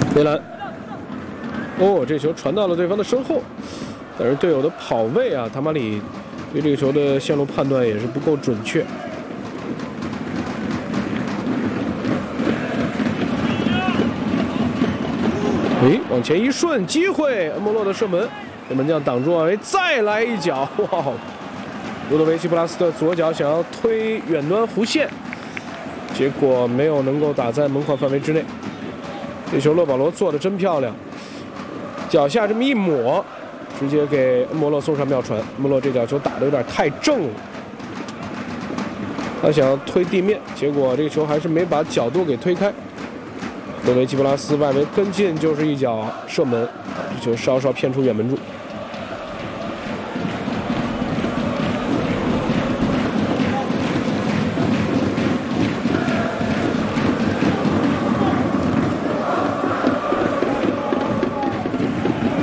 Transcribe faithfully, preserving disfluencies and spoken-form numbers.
内兰，哦，这球传到了对方的身后，但是队友的跑位啊，塔马里对这个球的线路判断也是不够准确。诶，往前一顺，机会，恩波洛的射门，被门将挡住啊！再来一脚，哇！卢多维奇·布拉斯特左脚想要推远端弧线，结果没有能够打在门框范围之内。这球勒保罗做的真漂亮，脚下这么一抹，直接给恩波洛送上妙传。恩波洛这脚球打得有点太正了，他想要推地面，结果这个球还是没把角度给推开。德维基布拉斯外围跟进就是一脚射门，这球稍稍偏出远门柱。